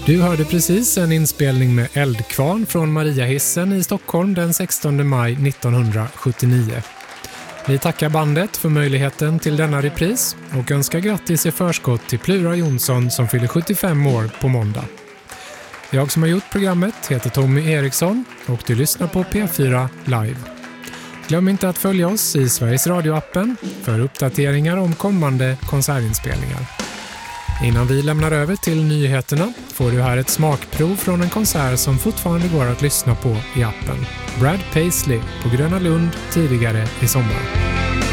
Du hörde precis en inspelning med Eldkvarn från Mariahissen i Stockholm den 16 maj 1979. Vi tackar bandet för möjligheten till denna repris och önskar grattis i förskott till Plura Jonsson som fyller 75 år på måndag. Jag som har gjort programmet heter Tommy Eriksson och du lyssnar på P4 Live. Glöm inte att följa oss i Sveriges Radio-appen för uppdateringar om kommande konsertinspelningar. Innan vi lämnar över till nyheterna får du här ett smakprov från en konsert som fortfarande går att lyssna på i appen. Brad Paisley på Gröna Lund tidigare i sommar.